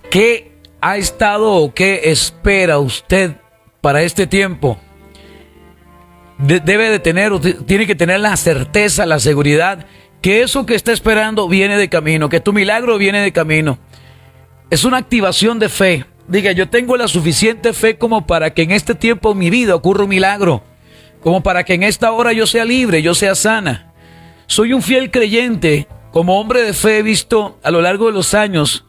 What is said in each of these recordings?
¿Qué ha estado o qué espera usted para este tiempo? Debe de tener, tiene que tener la certeza, la seguridad que eso que está esperando viene de camino, que tu milagro viene de camino. Es una activación de fe. Diga, yo tengo la suficiente fe como para que en este tiempo en mi vida ocurra un milagro, como para que en esta hora yo sea libre, yo sea sana. Soy un fiel creyente. Como hombre de fe he visto a lo largo de los años,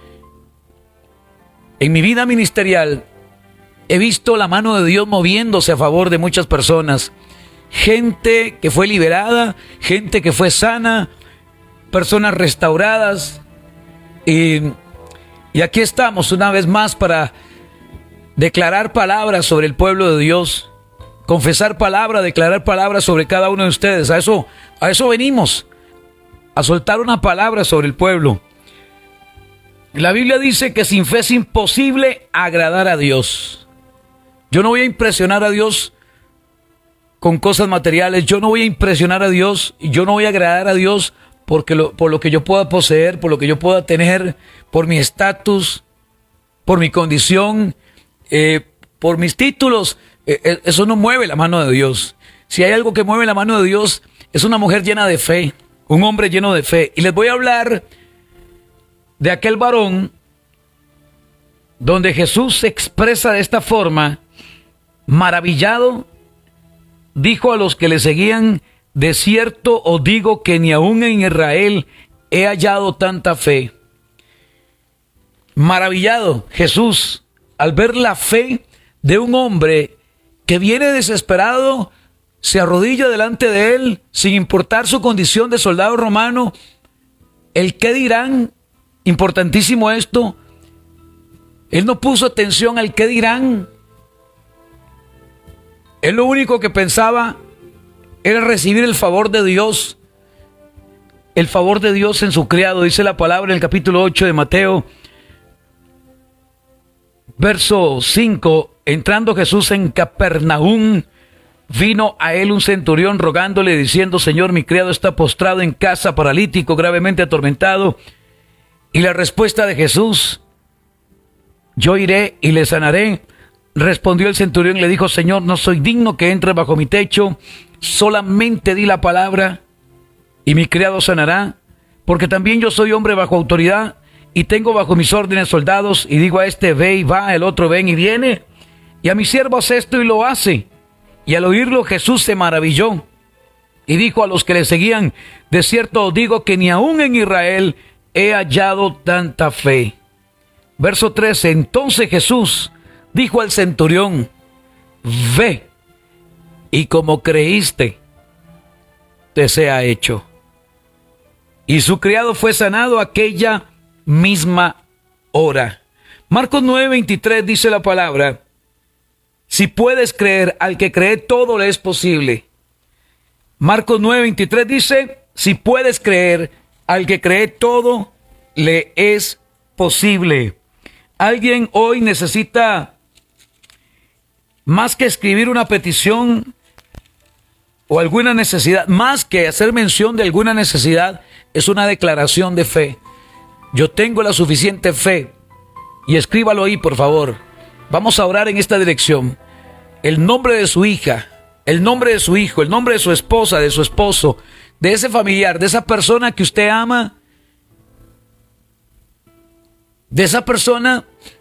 en mi vida ministerial, he visto la mano de Dios moviéndose a favor de muchas personas. Gente que fue liberada, gente que fue sana, personas restauradas. Y aquí estamos una vez más para declarar palabras sobre el pueblo de Dios, confesar palabra, declarar palabras sobre cada uno de ustedes. A eso venimos, a soltar una palabra sobre el pueblo. La Biblia dice que sin fe es imposible agradar a Dios. Yo no voy a impresionar a Dios con cosas materiales. Yo no voy a impresionar a Dios y yo no voy a agradar a Dios por lo que yo pueda poseer, por lo que yo pueda tener, por mi estatus, por mi condición, por mis títulos. Eso no mueve la mano de Dios. Si hay algo que mueve la mano de Dios, es una mujer llena de fe, un hombre lleno de fe. Y les voy a hablar de aquel varón donde Jesús se expresa de esta forma. Maravillado, dijo a los que le seguían: de cierto os digo que ni aún en Israel he hallado tanta fe. Maravillado Jesús al ver la fe de un hombre que viene desesperado, se arrodilla delante de él, sin importar su condición de soldado romano. El qué dirán, importantísimo esto. Él no puso atención al qué dirán. Él lo único que pensaba era recibir el favor de Dios. El favor de Dios en su criado. Dice la palabra en el capítulo 8 de Mateo, verso 5. Entrando Jesús en Capernaum, vino a él un centurión rogándole, diciendo: Señor, mi criado está postrado en casa, paralítico, gravemente atormentado. Y la respuesta de Jesús: yo iré y le sanaré. Respondió el centurión y le dijo: Señor, no soy digno que entre bajo mi techo, solamente di la palabra y mi criado sanará, porque también yo soy hombre bajo autoridad y tengo bajo mis órdenes soldados, y digo a este: ve y va, el otro ven y viene, y a mi siervo haz esto y lo hace. Y al oírlo Jesús se maravilló y dijo a los que le seguían: de cierto os digo que ni aún en Israel he hallado tanta fe. Verso 13. Entonces Jesús dijo al centurión: ve, y como creíste, te sea hecho. Y su criado fue sanado aquella misma hora. Marcos 9:23 dice la palabra: si puedes creer, al que cree todo le es posible. Marcos 9:23 dice: si puedes creer, al que cree todo le es posible. Alguien hoy necesita, más que escribir una petición o alguna necesidad, más que hacer mención de alguna necesidad, es una declaración de fe. Yo tengo la suficiente fe. Y escríbalo ahí, por favor. Vamos a orar en esta dirección. El nombre de su hija, el nombre de su hijo, el nombre de su esposa, de su esposo, de ese familiar, de esa persona que usted ama, de esa persona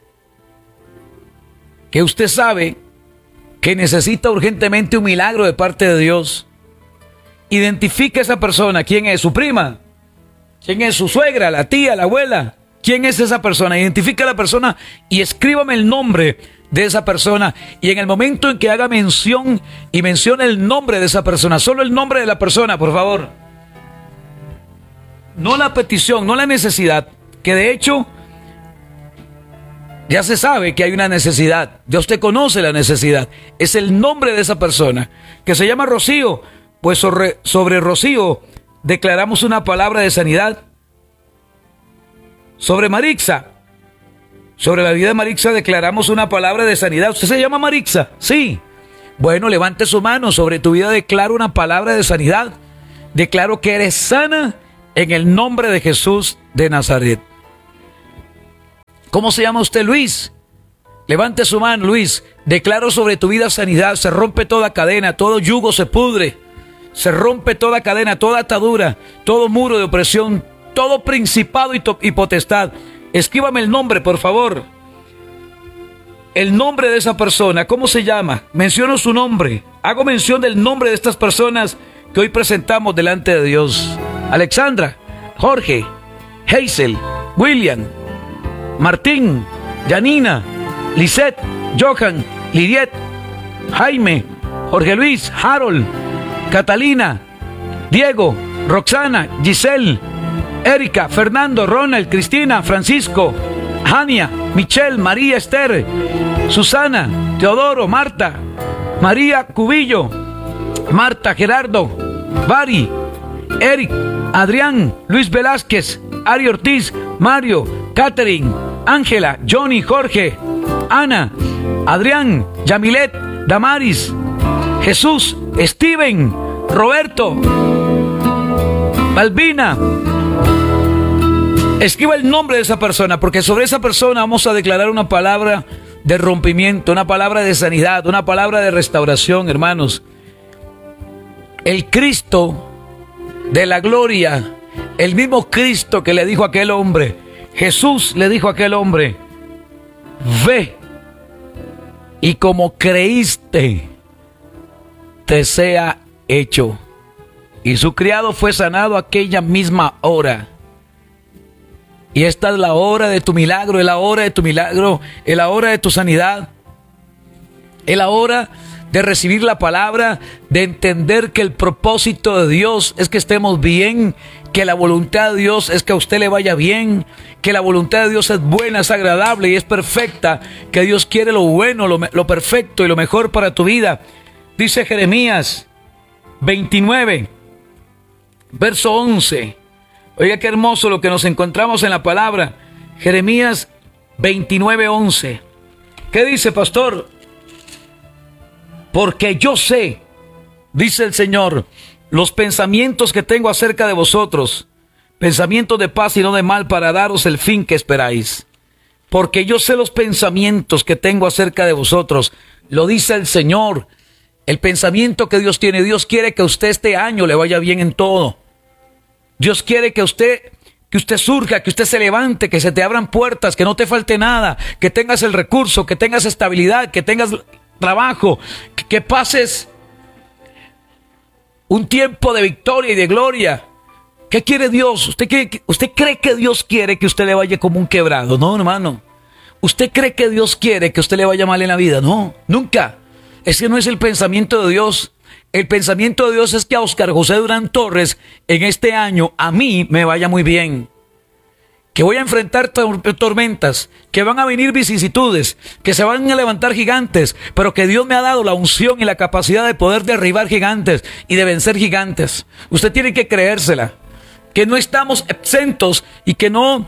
que usted sabe que necesita urgentemente un milagro de parte de Dios. Identifique a esa persona. ¿Quién es? ¿Su prima? ¿Quién es? ¿Su suegra? ¿La tía? ¿La abuela? ¿Quién es esa persona? Identifique a la persona y escríbame el nombre de esa persona. Y en el momento en que haga mención y mencione el nombre de esa persona, solo el nombre de la persona, por favor. No la petición, no la necesidad, que de hecho ya se sabe que hay una necesidad. Ya usted conoce la necesidad. Es el nombre de esa persona, que se llama Rocío. Pues sobre Rocío declaramos una palabra de sanidad. Sobre Marixa, sobre la vida de Marixa declaramos una palabra de sanidad. ¿Usted se llama Marixa? Sí. Bueno, levante su mano. Sobre tu vida declaro una palabra de sanidad. Declaro que eres sana en el nombre de Jesús de Nazaret. ¿Cómo se llama usted? Luis. Levante su mano, Luis. Declaro sobre tu vida sanidad. Se rompe toda cadena, todo yugo se pudre. Se rompe toda cadena, toda atadura, todo muro de opresión, todo principado y potestad. Escríbame el nombre, por favor. El nombre de esa persona, ¿cómo se llama? Menciono su nombre. Hago mención del nombre de estas personas que hoy presentamos delante de Dios. Alexandra, Jorge, Hazel, William, Martín, Janina, Lisette, Johan, Lidiet, Jaime, Jorge Luis, Harold, Catalina, Diego, Roxana, Giselle, Erika, Fernando, Ronald, Cristina, Francisco, Jania, Michelle, María Esther, Susana, Teodoro, Marta, María Cubillo, Marta, Gerardo, Bari, Eric, Adrián, Luis Velázquez, Ari Ortiz, Mario, Catherine, Ángela, Johnny, Jorge, Ana, Adrián, Yamilet, Damaris, Jesús, Steven, Roberto, Malvina. Escriba el nombre de esa persona, porque sobre esa persona vamos a declarar una palabra de rompimiento, una palabra de sanidad, una palabra de restauración, hermanos. El Cristo de la gloria, el mismo Cristo que le dijo a aquel hombre, Jesús le dijo a aquel hombre, ve y como creíste, te sea hecho. Y su criado fue sanado aquella misma hora. Y esta es la hora de tu milagro, es la hora de tu milagro, es la hora de tu sanidad, es la hora de recibir la palabra, de entender que el propósito de Dios es que estemos bien, que la voluntad de Dios es que a usted le vaya bien, que la voluntad de Dios es buena, es agradable y es perfecta, que Dios quiere lo bueno, lo perfecto y lo mejor para tu vida. Dice Jeremías 29, verso 11. Oiga qué hermoso lo que nos encontramos en la palabra. Jeremías 29, 11. ¿Qué dice, pastor? Porque yo sé, dice el Señor, los pensamientos que tengo acerca de vosotros, pensamientos de paz y no de mal, para daros el fin que esperáis. Porque yo sé los pensamientos que tengo acerca de vosotros, lo dice el Señor. El pensamiento que Dios tiene, Dios quiere que a usted este año le vaya bien en todo. Dios quiere que usted surja, que usted se levante, que se te abran puertas, que no te falte nada, que tengas el recurso, que tengas estabilidad, que tengas trabajo, que pases un tiempo de victoria y de gloria. ¿Qué quiere Dios? ¿Usted cree que Dios quiere que usted le vaya como un quebrado? No, hermano. ¿Usted cree que Dios quiere que usted le vaya mal en la vida? No, nunca. Ese no es el pensamiento de Dios. El pensamiento de Dios es que a Oscar José Durán Torres en este año a mí me vaya muy bien. Que voy a enfrentar tormentas, que van a venir vicisitudes, que se van a levantar gigantes, pero que Dios me ha dado la unción y la capacidad de poder derribar gigantes y de vencer gigantes. Usted tiene que creérsela, que no estamos exentos y que no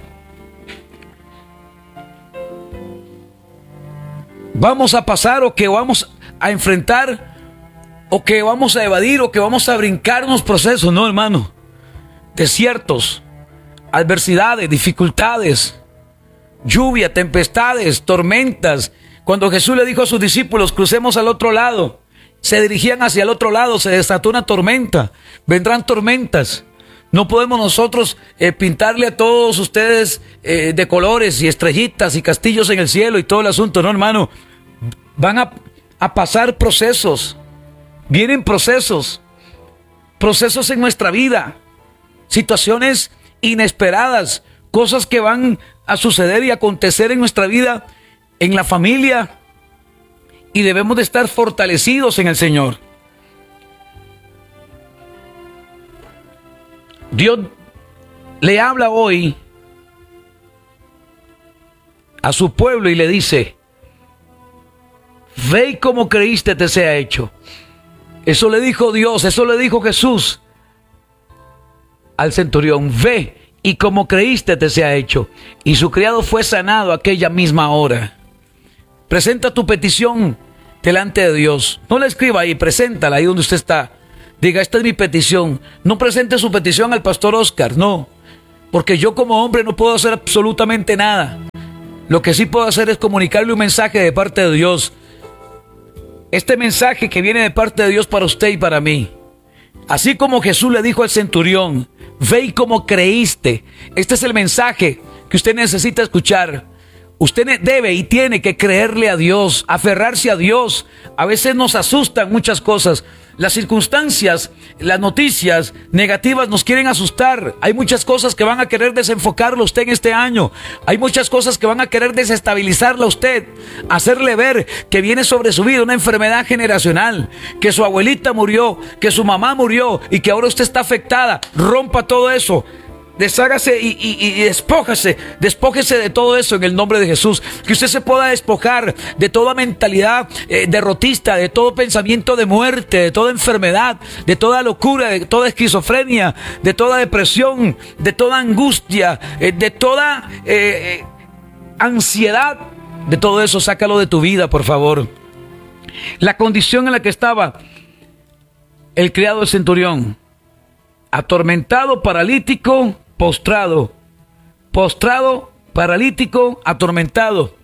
vamos a pasar o que vamos a enfrentar o que vamos a evadir o que vamos a brincar unos procesos. No, hermano. Desiertos, adversidades, dificultades, lluvia, tempestades, tormentas. Cuando Jesús le dijo a sus discípulos, crucemos al otro lado, se dirigían hacia el otro lado, se desató una tormenta. Vendrán tormentas. No podemos nosotros pintarle a todos ustedes de colores y estrellitas y castillos en el cielo y todo el asunto. No, hermano. Van a pasar procesos. Vienen procesos en nuestra vida, situaciones inesperadas, cosas que van a suceder y acontecer en nuestra vida, en la familia, y debemos de estar fortalecidos en el Señor. Dios le habla hoy a su pueblo y le dice, ve y como creíste te sea hecho. Eso le dijo Dios, eso le dijo Jesús al centurión, ve y como creíste te sea hecho. Y su criado fue sanado aquella misma hora. Presenta tu petición delante de Dios. No la escriba ahí, preséntala ahí donde usted está. Diga, esta es mi petición. No presente su petición al pastor Oscar, no. Porque yo como hombre no puedo hacer absolutamente nada. Lo que sí puedo hacer es comunicarle un mensaje de parte de Dios. Este mensaje que viene de parte de Dios para usted y para mí. Así como Jesús le dijo al centurión, ve y como creíste. Este es el mensaje que usted necesita escuchar. Usted debe y tiene que creerle a Dios, aferrarse a Dios. A veces nos asustan muchas cosas. Las circunstancias, las noticias negativas nos quieren asustar. Hay muchas cosas que van a querer desenfocarlo a usted en este año. Hay muchas cosas que van a querer desestabilizarlo a usted. Hacerle ver que viene sobre su vida una enfermedad generacional. Que su abuelita murió, que su mamá murió y que ahora usted está afectada. Rompa todo eso. Deshágase y despójese de todo eso en el nombre de Jesús. Que usted se pueda despojar de toda mentalidad derrotista, de todo pensamiento de muerte, de toda enfermedad, de toda locura, de toda esquizofrenia, de toda depresión, de toda angustia, de toda ansiedad. De todo eso, sácalo de tu vida, por favor. La condición en la que estaba el criado del centurión: atormentado, paralítico, postrado, paralítico, atormentado.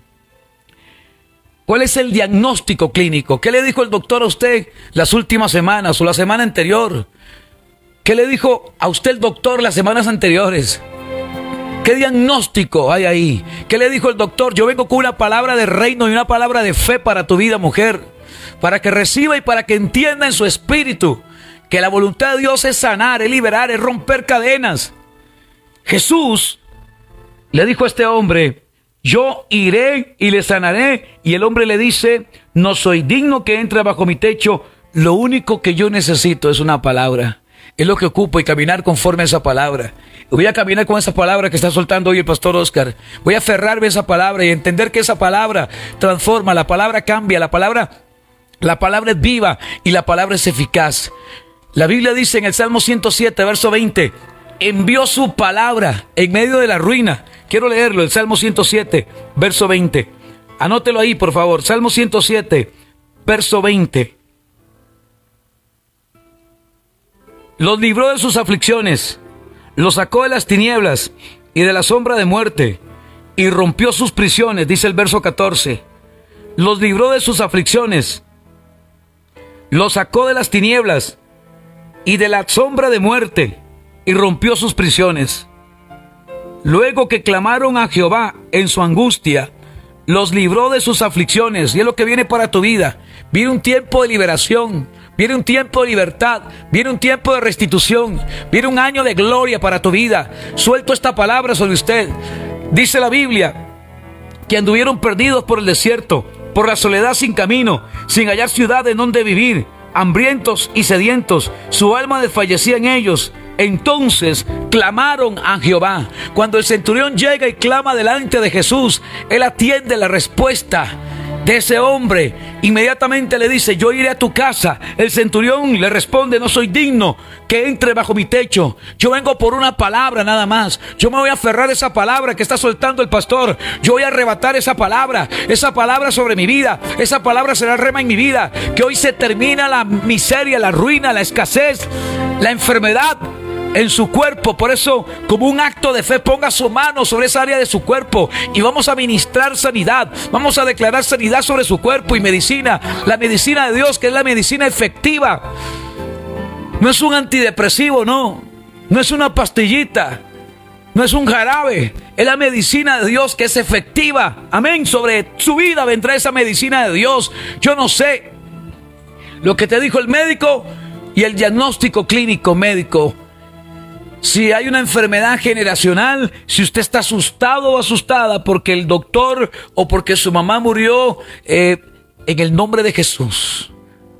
¿Cuál es el diagnóstico clínico? ¿Qué le dijo el doctor a usted las últimas semanas o la semana anterior? ¿Qué le dijo a usted el doctor las semanas anteriores? ¿Qué diagnóstico hay ahí? ¿Qué le dijo el doctor? Yo vengo con una palabra de reino y una palabra de fe para tu vida, mujer, para que reciba y para que entienda en su espíritu que la voluntad de Dios es sanar, es liberar, es romper cadenas. Jesús le dijo a este hombre: yo iré y le sanaré. Y el hombre le dice: no soy digno que entre bajo mi techo. Lo único que yo necesito es una palabra. Es lo que ocupo, y caminar conforme a esa palabra. Voy a caminar con esa palabra que está soltando hoy el pastor Oscar. Voy a aferrarme a esa palabra y entender que esa palabra transforma, la palabra cambia, la palabra es viva y la palabra es eficaz. La Biblia dice en el Salmo 107, verso 20, envió su palabra en medio de la ruina. Quiero leerlo, el Salmo 107, verso 20. Anótelo ahí, por favor. Salmo 107, verso 20. Los libró de sus aflicciones, los sacó de las tinieblas y de la sombra de muerte, y rompió sus prisiones, dice el verso 14. Los libró de sus aflicciones, los sacó de las tinieblas y de la sombra de muerte, y rompió sus prisiones. Luego que clamaron a Jehová en su angustia, los libró de sus aflicciones. Y es lo que viene para tu vida. Viene un tiempo de liberación, viene un tiempo de libertad, viene un tiempo de restitución, viene un año de gloria para tu vida. Suelto esta palabra sobre usted. Dice la Biblia que anduvieron perdidos por el desierto, por la soledad sin camino, sin hallar ciudad en donde vivir, hambrientos y sedientos, su alma desfallecía en ellos. Entonces clamaron a Jehová. Cuando el centurión llega y clama delante de Jesús, él atiende la respuesta de ese hombre. Inmediatamente le dice: yo iré a tu casa. El centurión le responde: no soy digno que entre bajo mi techo. Yo vengo por una palabra nada más. Yo me voy a aferrar a esa palabra que está soltando el pastor. Yo voy a arrebatar esa palabra sobre mi vida. Esa palabra será rema en mi vida. Que hoy se termina la miseria, la ruina, la escasez, la enfermedad en su cuerpo. Por eso, como un acto de fe, ponga su mano sobre esa área de su cuerpo y vamos a ministrar sanidad. Vamos a declarar sanidad sobre su cuerpo y medicina. La medicina de Dios, que es la medicina efectiva. No es un antidepresivo, no es una pastillita, no es un jarabe. Es la medicina de Dios que es efectiva. Amén. Sobre su vida vendrá esa medicina de Dios. Yo no sé lo que te dijo el médico y el diagnóstico clínico médico. Si hay una enfermedad generacional, si usted está asustado o asustada porque el doctor o porque su mamá murió, en el nombre de Jesús,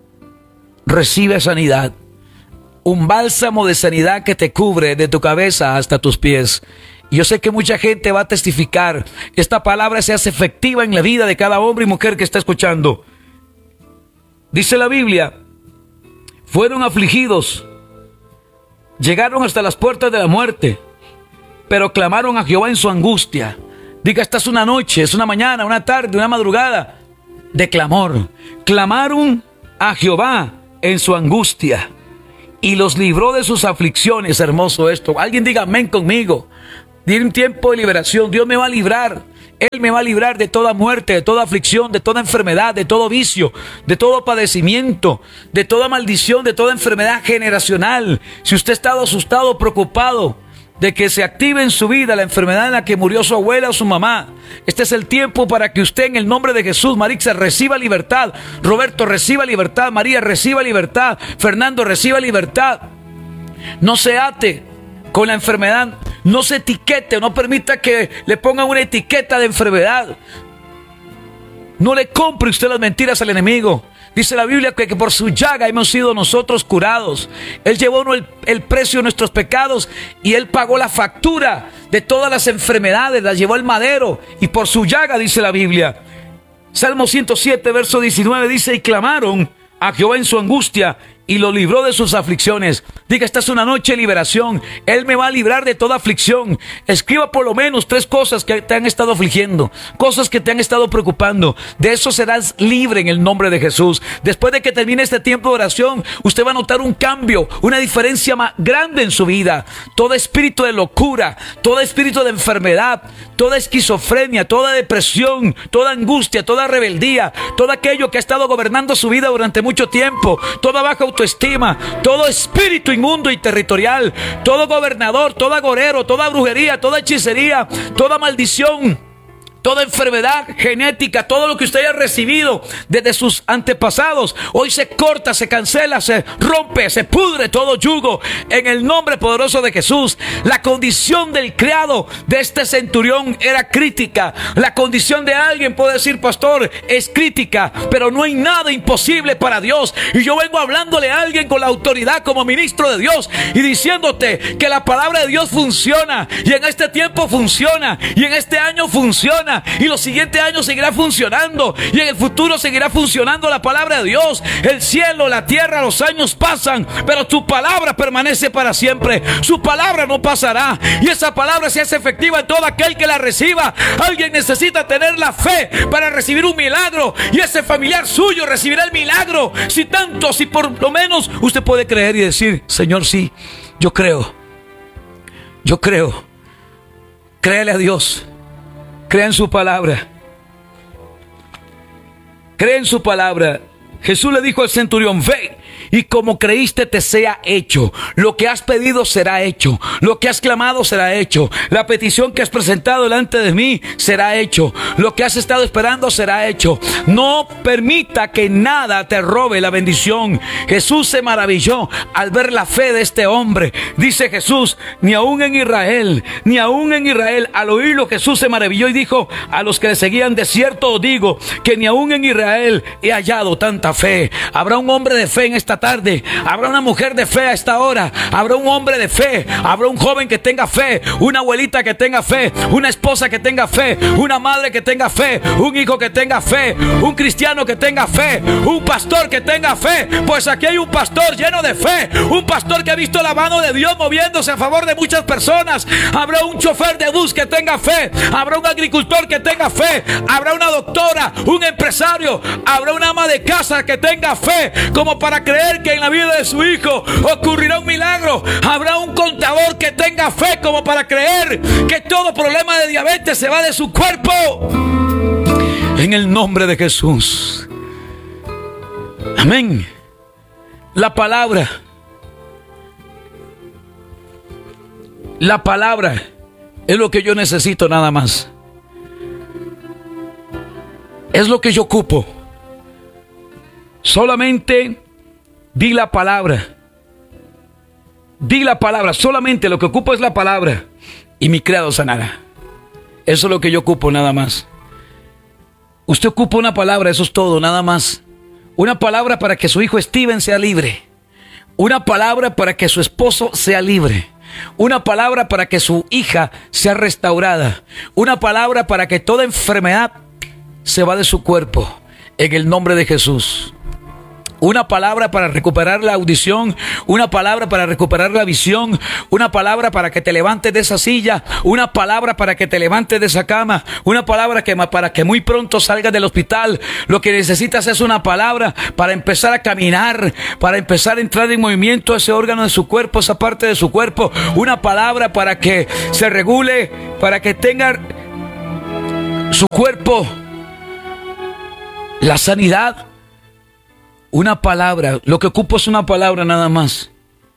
recibe sanidad. Un bálsamo de sanidad que te cubre de tu cabeza hasta tus pies. Y yo sé que mucha gente va a testificar. Esta palabra se hace efectiva en la vida de cada hombre y mujer que está escuchando. Dice la Biblia: fueron afligidos, llegaron hasta las puertas de la muerte, pero clamaron a Jehová en su angustia. Diga, esta es una noche, es una mañana, una tarde, una madrugada de clamor. Clamaron a Jehová en su angustia y los libró de sus aflicciones. Hermoso esto. Alguien diga amén conmigo. Tiene un tiempo de liberación. Dios me va a librar Él me va a librar de toda muerte, de toda aflicción, de toda enfermedad, de todo vicio, de todo padecimiento, de toda maldición, de toda enfermedad generacional. Si usted ha estado asustado, preocupado de que se active en su vida la enfermedad en la que murió su abuela o su mamá, este es el tiempo para que usted, en el nombre de Jesús, Marixa, reciba libertad. Roberto, reciba libertad. María, reciba libertad. Fernando, reciba libertad. No se ate con la enfermedad. No se etiquete, no permita que le pongan una etiqueta de enfermedad. No le compre usted las mentiras al enemigo. Dice la Biblia que por su llaga hemos sido nosotros curados. Él llevó el precio de nuestros pecados y Él pagó la factura de todas las enfermedades, las llevó al madero, y por su llaga, dice la Biblia. Salmo 107, verso 19 dice: y clamaron a Jehová en su angustia y lo libró de sus aflicciones. Diga, esta es una noche de liberación. Él me va a librar de toda aflicción. Escriba por lo menos 3 cosas que te han estado afligiendo, cosas que te han estado preocupando. De eso serás libre en el nombre de Jesús. Después de que termine este tiempo de oración, usted va a notar un cambio, una diferencia más grande en su vida. Todo espíritu de locura, todo espíritu de enfermedad, toda esquizofrenia, toda depresión, toda angustia, toda rebeldía, todo aquello que ha estado gobernando su vida durante mucho tiempo, toda baja autoestima, todo espíritu inmundo y territorial, todo gobernador, todo agorero, toda brujería, toda hechicería, toda maldición, toda enfermedad genética, todo lo que usted haya recibido desde sus antepasados, hoy se corta, se cancela, se rompe, se pudre todo yugo en el nombre poderoso de Jesús. La condición del criado de este centurión era crítica. La condición de alguien, puede decir, pastor, es crítica, pero no hay nada imposible para Dios. Y yo vengo hablándole a alguien con la autoridad como ministro de Dios y diciéndote que la palabra de Dios funciona, y en este tiempo funciona, y en este año funciona, y los siguientes años seguirá funcionando, y en el futuro seguirá funcionando la palabra de Dios. El cielo, la tierra, los años pasan, pero tu palabra permanece para siempre. Su palabra no pasará, y esa palabra se hace efectiva en todo aquel que la reciba. Alguien necesita tener la fe para recibir un milagro, y ese familiar suyo recibirá el milagro. Si por lo menos usted puede creer y decir: Señor, sí, yo creo. Créale a Dios. Crea en su palabra. Cree en su palabra. Jesús le dijo al centurión: ve, y como creíste te sea hecho. Lo que has pedido será hecho. Lo que has clamado será hecho. La petición que has presentado delante de mí será hecho. Lo que has estado esperando será hecho. No permita que nada te robe la bendición. Jesús se maravilló al ver la fe de este hombre. Dice Jesús: ni aún en Israel, al oírlo Jesús se maravilló y dijo a los que le seguían: de cierto os digo que ni aún en Israel he hallado tanta fe. Habrá un hombre de fe en esta tarde, habrá una mujer de fe a esta hora, habrá un hombre de fe, habrá un joven que tenga fe, una abuelita que tenga fe, una esposa que tenga fe, una madre que tenga fe, un hijo que tenga fe, un cristiano que tenga fe, un pastor que tenga fe. Pues aquí hay un pastor lleno de fe, un pastor que ha visto la mano de Dios moviéndose a favor de muchas personas. Habrá un chofer de bus que tenga fe, habrá un agricultor que tenga fe, habrá una doctora, un empresario, habrá una ama de casa que tenga fe como para creer que en la vida de su hijo ocurrirá un milagro. Habrá un contador que tenga fe como para creer que todo problema de diabetes se va de su cuerpo. En el nombre de Jesús. Amén. La palabra es lo que yo necesito, nada más. Es lo que yo ocupo. Solamente di la palabra. Di la palabra. Solamente lo que ocupo es la palabra, y mi criado sanará. Eso es lo que yo ocupo, nada más. Usted ocupa una palabra, eso es todo, nada más. Una palabra para que su hijo Steven sea libre. Una palabra para que su esposo sea libre. Una palabra para que su hija sea restaurada. Una palabra para que toda enfermedad se va de su cuerpo, en el nombre de Jesús. Una palabra para recuperar la audición, una palabra para recuperar la visión, una palabra para que te levantes de esa silla, una palabra para que te levantes de esa cama, una palabra para que muy pronto salgas del hospital. Lo que necesitas es una palabra para empezar a caminar, para empezar a entrar en movimiento ese órgano de su cuerpo, esa parte de su cuerpo. Una palabra para que se regule, para que tenga su cuerpo, la sanidad. Una palabra, lo que ocupo es una palabra nada más.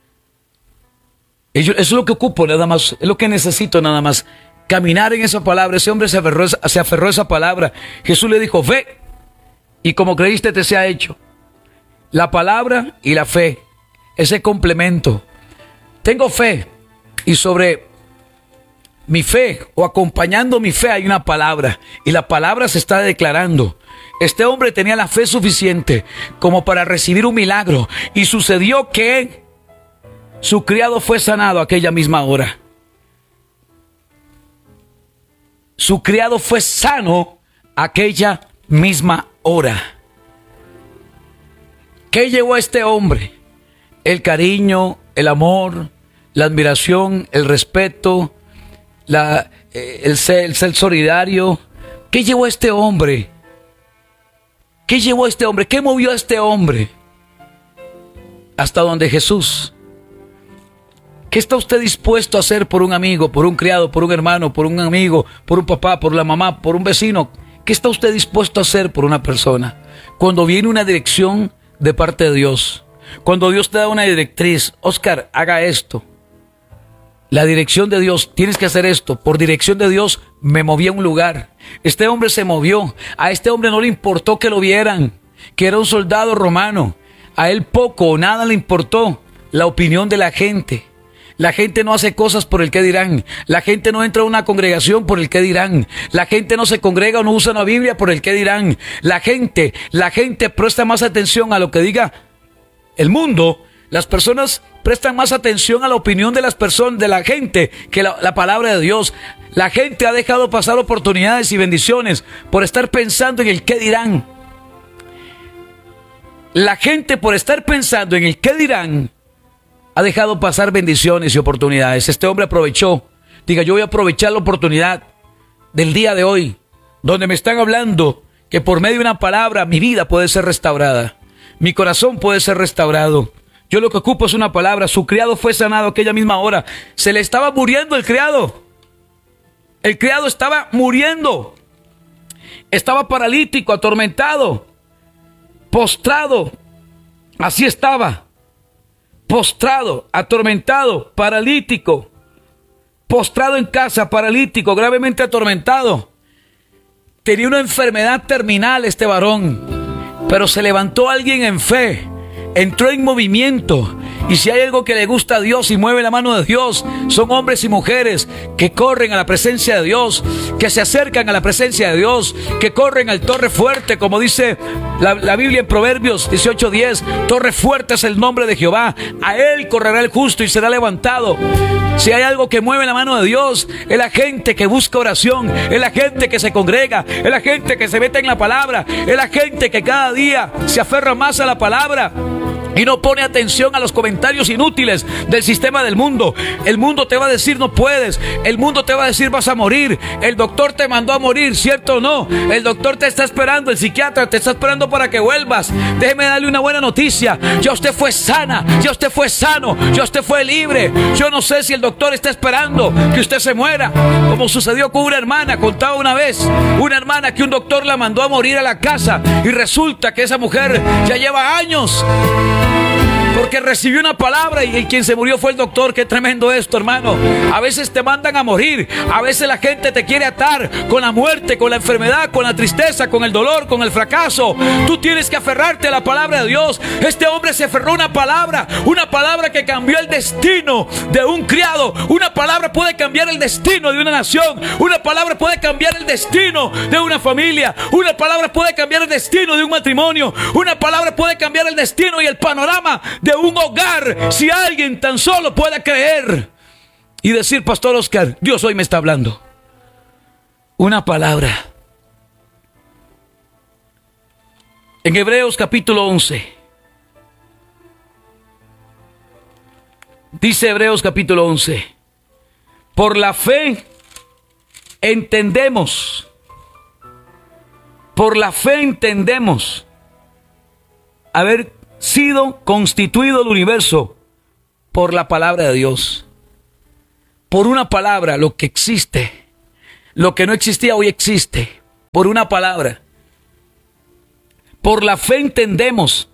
Eso es lo que ocupo nada más, es lo que necesito nada más. Caminar en esa palabra. Ese hombre se aferró a esa palabra. Jesús le dijo, ve, y como creíste te sea hecho. La palabra y la fe, ese complemento. Tengo fe, y sobre mi fe, o acompañando mi fe, hay una palabra, y la palabra se está declarando. Este hombre tenía la fe suficiente como para recibir un milagro, y sucedió que su criado fue sanado aquella misma hora. Su criado fue sano aquella misma hora. ¿Qué llevó a este hombre? El cariño, el amor, la admiración, el respeto, el ser solidario. ¿Qué llevó a este hombre? ¿Qué llevó a este hombre? ¿Qué movió a este hombre? Hasta donde Jesús. ¿Qué está usted dispuesto a hacer por un amigo, por un criado, por un hermano, por un amigo, por un papá, por la mamá, por un vecino? ¿Qué está usted dispuesto a hacer por una persona? Cuando viene una dirección de parte de Dios, cuando Dios te da una directriz, Oscar, haga esto. La dirección de Dios, tienes que hacer esto. Por dirección de Dios me moví a un lugar. Este hombre se movió. A este hombre no le importó que lo vieran, que era un soldado romano. A él poco o nada le importó la opinión de la gente. La gente no hace cosas por el qué dirán. La gente no entra a una congregación por el qué dirán. La gente no se congrega o no usa una Biblia por el qué dirán. La gente presta más atención a lo que diga el mundo. Las personas prestan más atención a la opinión de las personas, de la gente, que la palabra de Dios. La gente ha dejado pasar oportunidades y bendiciones por estar pensando en el qué dirán. La gente, por estar pensando en el qué dirán, ha dejado pasar bendiciones y oportunidades. Este hombre aprovechó. Diga, yo voy a aprovechar la oportunidad del día de hoy, donde me están hablando que por medio de una palabra mi vida puede ser restaurada. Mi corazón puede ser restaurado. Yo lo que ocupo es una palabra. Su criado fue sanado aquella misma hora. Se le estaba muriendo el criado. El criado estaba muriendo. Estaba paralítico, atormentado, postrado. Así estaba. Postrado, atormentado, paralítico, postrado en casa, paralítico, gravemente atormentado. Tenía una enfermedad terminal este varón, pero se levantó alguien en fe, entró en movimiento. Y si hay algo que le gusta a Dios y mueve la mano de Dios, son hombres y mujeres que corren a la presencia de Dios, que se acercan a la presencia de Dios, que corren al torre fuerte, como dice la Biblia en Proverbios 18:10. Torre fuerte es el nombre de Jehová, a él correrá el justo y será levantado. Si hay algo que mueve la mano de Dios, es la gente que busca oración, es la gente que se congrega, es la gente que se mete en la palabra, es la gente que cada día se aferra más a la palabra y no pone atención a los comentarios inútiles del sistema del mundo. El mundo te va a decir no puedes. El mundo te va a decir vas a morir. El doctor te mandó a morir, ¿cierto o no? El doctor te está esperando, el psiquiatra te está esperando para que vuelvas. Déjeme darle una buena noticia. Ya usted fue sana, ya usted fue sano, ya usted fue libre. Yo no sé si el doctor está esperando que usted se muera, como sucedió con una hermana. Contaba una vez una hermana que un doctor la mandó a morir a la casa y resulta que esa mujer ya lleva años porque recibió una palabra y quien se murió fue el doctor. Qué tremendo esto, hermano. A veces te mandan a morir. A veces la gente te quiere atar con la muerte, con la enfermedad, con la tristeza, con el dolor, con el fracaso. Tú tienes que aferrarte a la palabra de Dios. Este hombre se aferró a una palabra que cambió el destino de un criado. Una palabra puede cambiar el destino de una nación. Una palabra puede cambiar el destino de una familia. Una palabra puede cambiar el destino de un matrimonio. Una palabra puede cambiar el destino y el panorama de un hogar, si alguien tan solo pueda creer y decir: Pastor Oscar, Dios hoy me está hablando. Una palabra. En Hebreos capítulo 11 dice Hebreos capítulo 11: por la fe entendemos, haber sido constituido el universo por la palabra de Dios. Por una palabra, lo que existe, lo que no existía hoy existe. por una palabra. Por la fe entendemos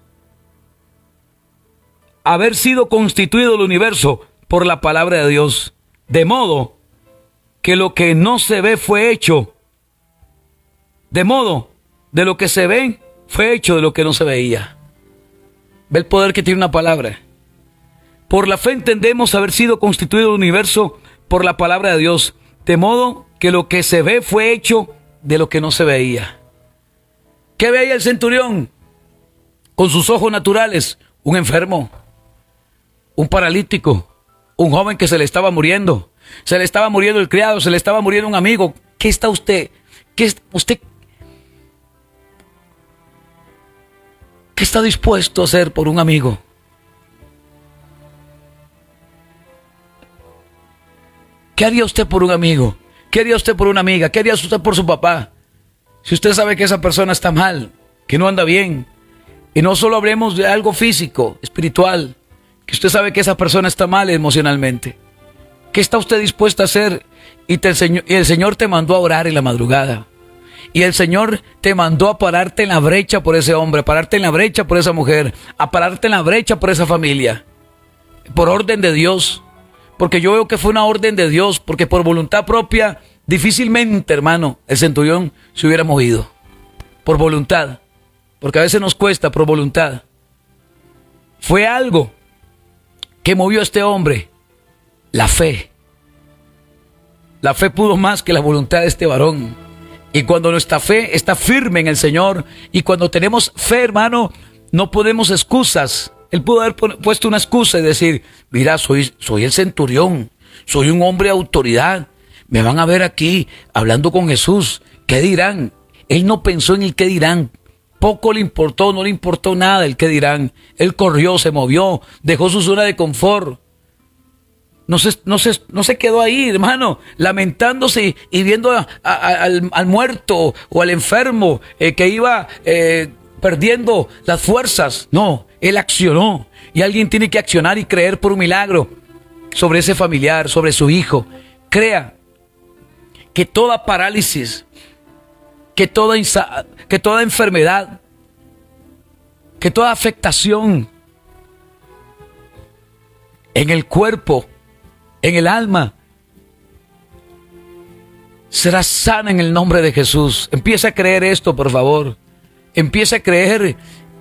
haber sido constituido el universo por la palabra de Dios. De modo que lo que no se ve fue hecho. De modo, de lo que se ve fue hecho de lo que no se veía. Ve el poder que tiene una palabra. Por la fe entendemos haber sido constituido el universo por la palabra de Dios. De modo que lo que se ve fue hecho de lo que no se veía. ¿Qué veía el centurión? Con sus ojos naturales, un enfermo, un paralítico, un joven que se le estaba muriendo. Se le estaba muriendo el criado, se le estaba muriendo un amigo. ¿Qué está usted? ¿Qué está dispuesto a hacer por un amigo? ¿Qué haría usted por un amigo? ¿Qué haría usted por una amiga? ¿Qué haría usted por su papá? Si usted sabe que esa persona está mal, que no anda bien, y no solo hablemos de algo físico, espiritual, que usted sabe que esa persona está mal emocionalmente, ¿qué está usted dispuesto a hacer? Y el Señor te mandó a orar en la madrugada. Y el Señor te mandó a pararte en la brecha por ese hombre, a pararte en la brecha por esa mujer, a pararte en la brecha por esa familia. Por orden de Dios. Porque yo veo que fue una orden de Dios, porque por voluntad propia, difícilmente, hermano, el centurión se hubiera movido. Por voluntad. Porque a veces nos cuesta, por voluntad. Fue algo que movió a este hombre. La fe. La fe pudo más que la voluntad de este varón. Y cuando nuestra fe está firme en el Señor, y cuando tenemos fe, hermano, no ponemos excusas. Él pudo haber puesto una excusa y decir, mira, soy el centurión, soy un hombre de autoridad, me van a ver aquí hablando con Jesús, ¿qué dirán? Él no pensó en el qué dirán, poco le importó, no le importó nada el qué dirán. Él corrió, se movió, dejó su zona de confort. No se quedó ahí, hermano, lamentándose y viendo al muerto o al enfermo que iba perdiendo las fuerzas. No, él accionó. Y alguien tiene que accionar y creer por un milagro sobre ese familiar, sobre su hijo. Crea que toda parálisis, que toda enfermedad, que toda afectación en el cuerpo, en el alma, será sana en el nombre de Jesús. Empieza a creer esto, por favor. Empieza a creer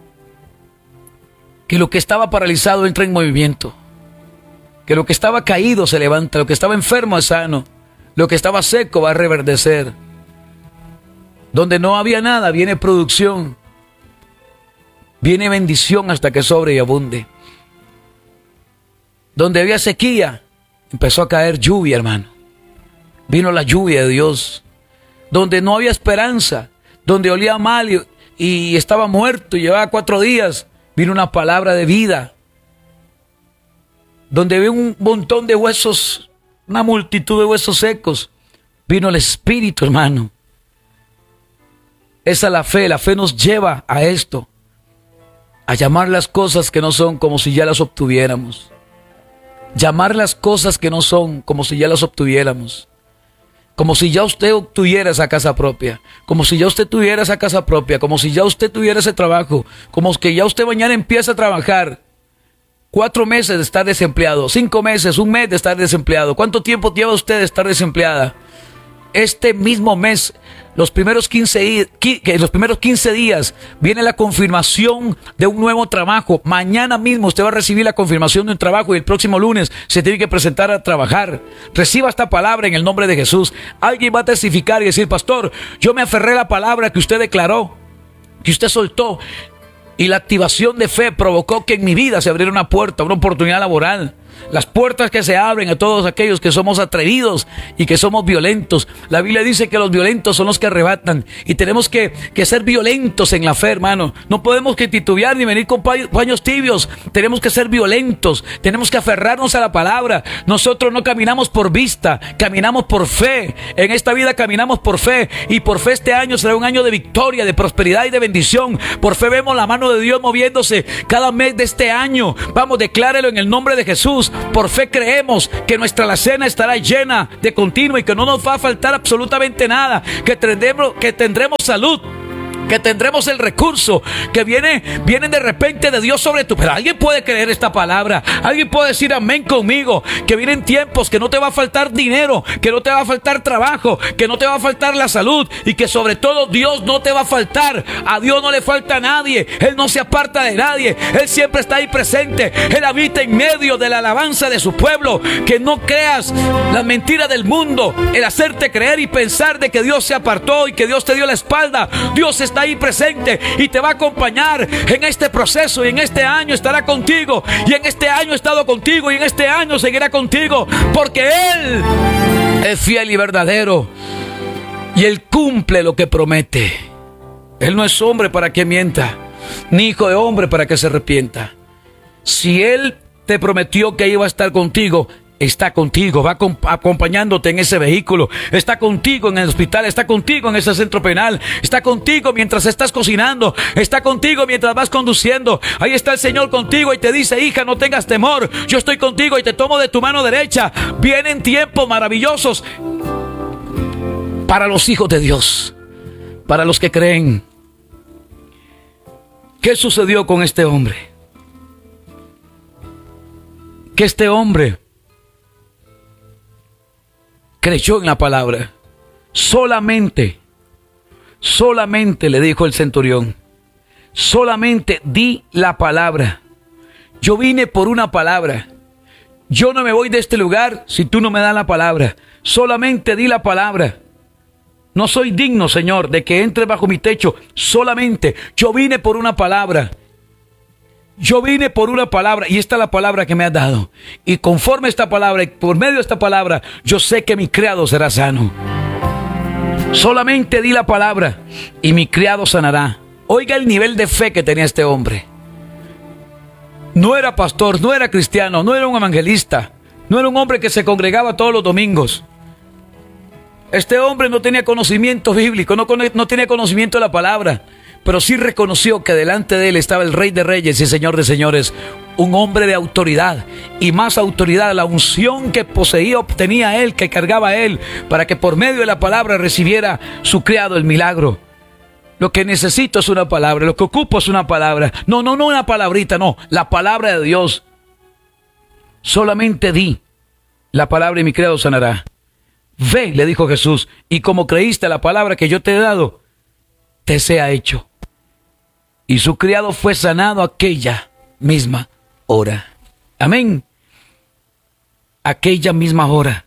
que lo que estaba paralizado entra en movimiento, que lo que estaba caído se levanta, lo que estaba enfermo es sano, lo que estaba seco va a reverdecer. Donde no había nada, viene producción, viene bendición hasta que sobre y abunde. Donde había sequía, empezó a caer lluvia, hermano. Vino la lluvia de Dios. Donde no había esperanza, donde olía mal y estaba muerto y llevaba 4 días, vino una palabra de vida. Donde había un montón de huesos, una multitud de huesos secos, vino el Espíritu, hermano. Esa es la fe. La fe nos lleva a esto, a llamar las cosas que no son como si ya las obtuviéramos. Llamar las cosas que no son como si ya las obtuviéramos. Como si ya usted obtuviera esa casa propia. Como si ya usted tuviera esa casa propia. Como si ya usted tuviera ese trabajo. Como que ya usted mañana empieza a trabajar. 4 meses de estar desempleado. 5 meses, 1 mes de estar desempleado. ¿Cuánto tiempo lleva usted de estar desempleada? Este mismo mes, los primeros 15 días, viene la confirmación de un nuevo trabajo. Mañana mismo usted va a recibir la confirmación de un trabajo y el próximo lunes se tiene que presentar a trabajar. Reciba esta palabra en el nombre de Jesús. Alguien va a testificar y decir, pastor, yo me aferré a la palabra que usted declaró, que usted soltó, y la activación de fe provocó que en mi vida se abriera una puerta, una oportunidad laboral. Las puertas que se abren a todos aquellos que somos atrevidos y que somos violentos. La Biblia dice que los violentos son los que arrebatan. Y tenemos que ser violentos en la fe, hermano. No podemos que titubear ni venir con paños tibios. Tenemos que ser violentos. Tenemos que aferrarnos a la palabra. Nosotros no caminamos por vista, caminamos por fe. En esta vida caminamos por fe. Y por fe este año será un año de victoria, de prosperidad y de bendición. Por fe vemos la mano de Dios moviéndose cada mes de este año. Vamos, declárelo en el nombre de Jesús. nosotros por fe creemos que nuestra alacena estará llena de continuo y que no nos va a faltar absolutamente nada, que tendremos salud, que tendremos el recurso, que vienen de repente de Dios sobre tu... Pero alguien puede creer esta palabra, alguien puede decir amén conmigo, que vienen tiempos que no te va a faltar dinero, que no te va a faltar trabajo, que no te va a faltar la salud y que sobre todo Dios no te va a faltar. A Dios no le falta a nadie, Él no se aparta de nadie, Él siempre está ahí presente, Él habita en medio de la alabanza de su pueblo. Que no creas las mentiras del mundo, el hacerte creer y pensar de que Dios se apartó y que Dios te dio la espalda. Dios está ahí presente y te va a acompañar en este proceso, y en este año estará contigo, y en este año ha estado contigo, y en este año seguirá contigo, porque Él es fiel y verdadero y Él cumple lo que promete. Él no es hombre para que mienta, ni hijo de hombre para que se arrepienta. Si Él te prometió que iba a estar contigo, está contigo, va acompañándote en ese vehículo, está contigo en el hospital, está contigo en ese centro penal, está contigo mientras estás cocinando, está contigo mientras vas conduciendo. Ahí está el Señor contigo y te dice: hija, no tengas temor, yo estoy contigo y te tomo de tu mano derecha. Vienen tiempos maravillosos para los hijos de Dios, para los que creen. ¿Qué sucedió con este hombre? Que este hombre creyó en la palabra. Solamente le dijo el centurión: solamente di la palabra. Yo vine por una palabra. Yo no me voy de este lugar si tú no me das la palabra. Solamente di la palabra. No soy digno, Señor, de que entres bajo mi techo. Solamente yo vine por una palabra. Yo vine por una palabra y esta es la palabra que me has dado. Y conforme a esta palabra y por medio de esta palabra, yo sé que mi criado será sano. Solamente di la palabra y mi criado sanará. Oiga el nivel de fe que tenía este hombre. No era pastor, no era cristiano, no era un evangelista, no era un hombre que se congregaba todos los domingos. Este hombre no tenía conocimiento bíblico, no tenía conocimiento de la palabra, pero sí reconoció que delante de él estaba el Rey de Reyes y Señor de Señores, un hombre de autoridad, y más autoridad, la unción que poseía, obtenía él, que cargaba él, para que por medio de la palabra recibiera su criado el milagro. Lo que necesito es una palabra, lo que ocupo es una palabra. No una palabrita, no, la palabra de Dios. Solamente di la palabra y mi criado sanará. Ve, le dijo Jesús, y como creíste la palabra que yo te he dado, te sea hecho. Y su criado fue sanado aquella misma hora. Amén. Aquella misma hora.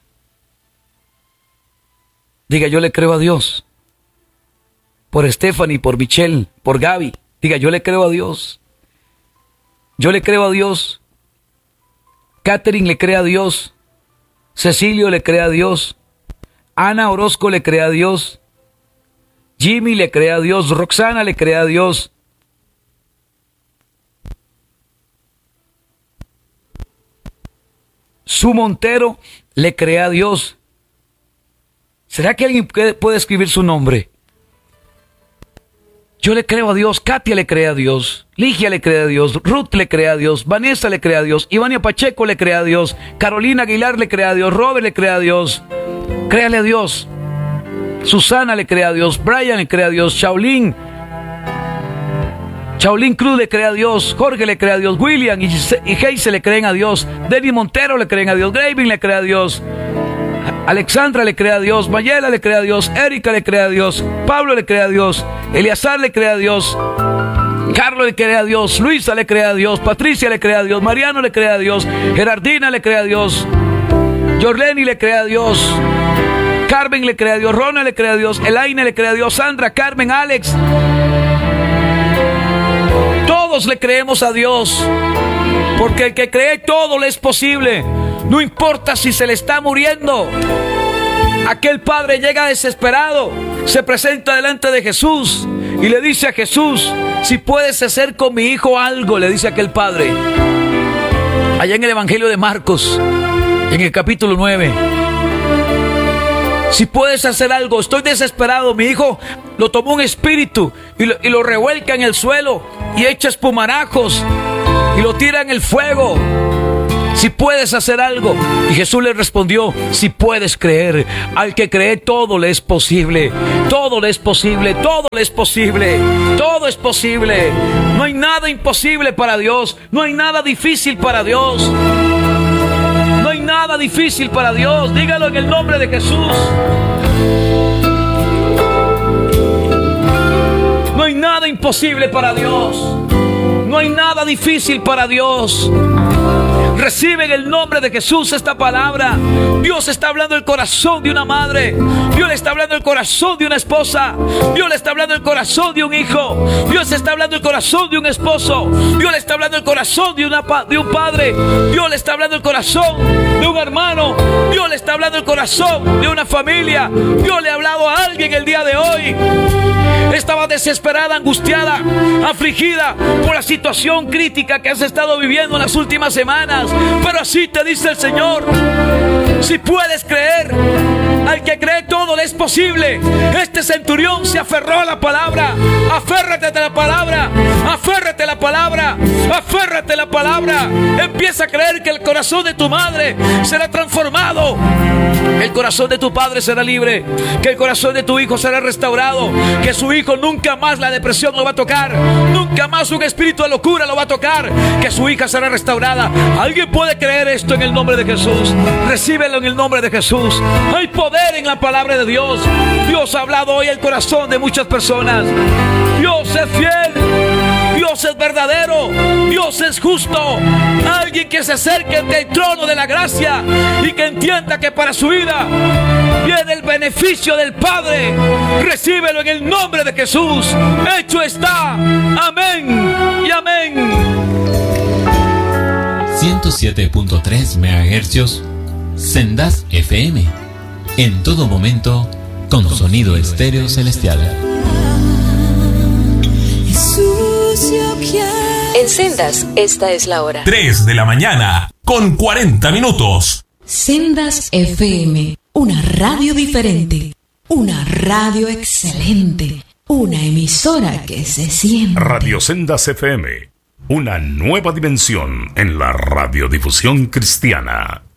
Diga: yo le creo a Dios. Por Stephanie, por Michelle, por Gaby. Diga: yo le creo a Dios. Yo le creo a Dios. Catherine le cree a Dios. Cecilio le cree a Dios. Ana Orozco le cree a Dios. Jimmy le cree a Dios. Roxana le cree a Dios. Su Montero le cree a Dios. ¿Será que alguien puede escribir su nombre? Yo le creo a Dios. Katia le cree a Dios. Ligia le cree a Dios. Ruth le cree a Dios. Vanessa le cree a Dios. Ivania Pacheco le cree a Dios. Carolina Aguilar le cree a Dios. Robert le cree a Dios. Créale a Dios. Susana le cree a Dios. Brian le cree a Dios. Shaolin Cruz le cree a Dios. Jorge le cree a Dios. William y Heise le creen a Dios. Debbie Montero le creen a Dios. Graving le cree a Dios. Alexandra le cree a Dios. Mayela le cree a Dios. Erika le cree a Dios. Pablo le cree a Dios. Eleazar le cree a Dios. Carlos le cree a Dios. Luisa le cree a Dios. Patricia le cree a Dios. Mariano le cree a Dios. Gerardina le cree a Dios. Jorleni le cree a Dios. Carmen le cree a Dios. Rona le cree a Dios. Elaine le cree a Dios. Sandra, Carmen, Alex. Todos le creemos a Dios, porque el que cree todo le es posible. No importa si se le está muriendo. Aquel padre llega desesperado, se presenta delante de Jesús y le dice a Jesús: si puedes hacer con mi hijo algo, le dice aquel padre. Allá en el Evangelio de Marcos, en el capítulo 9. Si puedes hacer algo, estoy desesperado. Mi hijo lo tomó un espíritu y lo revuelca en el suelo y echa espumarajos y lo tira en el fuego. si puedes hacer algo. Y Jesús le respondió, si puedes creer. Al que cree todo le es posible. Todo le es posible, todo le es posible. Todo es posible. No hay nada imposible para Dios. No hay nada difícil para Dios. No hay nada difícil para Dios. Dígalo en el nombre de Jesús. No hay nada imposible para Dios. No hay nada difícil para Dios. Recibe en el nombre de Jesús esta palabra. Dios está hablando el corazón de una madre. Dios le está hablando el corazón de una esposa. Dios le está hablando el corazón de un hijo. Dios está hablando el corazón de un esposo. Dios le está hablando el corazón de un padre. Dios le está hablando el corazón de un hermano. Dios le está hablando el corazón de una familia. Dios le ha hablado a alguien el día de hoy. Estaba desesperada, angustiada, afligida por la situación crítica que has estado viviendo en las últimas semanas. Pero así te dice el Señor: si puedes creer, al que cree todo le es posible. Este centurión se aferró a la palabra. Aférrate a la palabra. Aférrate a la palabra. Aférrate a la palabra. Empieza a creer que el corazón de tu madre será transformado. El corazón de tu padre será libre. Que el corazón de tu hijo será restaurado. Que su hijo nunca más la depresión lo va a tocar. Nunca más un espíritu de locura lo va a tocar. Que su hija será restaurada. ¿Alguien puede creer esto en el nombre de Jesús? Recíbelo en el nombre de Jesús. Hay poder en la palabra de Dios. Dios ha hablado hoy al corazón de muchas personas. Dios es fiel. Dios es verdadero. Dios es justo. Alguien que se acerque ante el trono de la gracia y que entienda que para su vida viene el beneficio del Padre. Recíbelo en el nombre de Jesús. Hecho está. Amén y amén. 107.3 MHz Sendas FM. En todo momento, con sonido estéreo celestial. En Sendas, esta es la hora. 3 de la mañana, con 40 minutos. Sendas FM, una radio diferente, una radio excelente, una emisora que se siente. Radio Sendas FM, una nueva dimensión en la radiodifusión cristiana.